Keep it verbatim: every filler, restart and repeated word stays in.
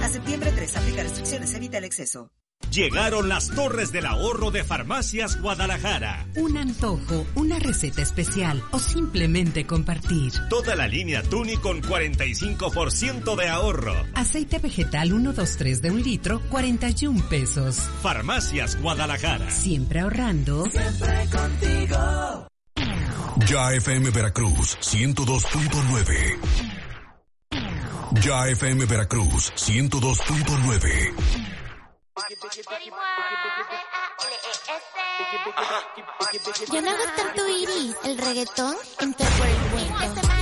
septiembre tres. Aplica restricciones. Evita el exceso. Llegaron las Torres del Ahorro de Farmacias Guadalajara. Un antojo, una receta especial o simplemente compartir. Toda la línea Tuni con cuarenta y cinco por ciento de ahorro. Aceite vegetal ciento veintitrés de un litro, cuarenta y un pesos. Farmacias Guadalajara. Siempre ahorrando. Siempre contigo. Ya F M Veracruz ciento dos punto nueve. Ya F M Veracruz ciento dos punto nueve. Yo no hago tanto iris, el reggaetón entra por el cuento.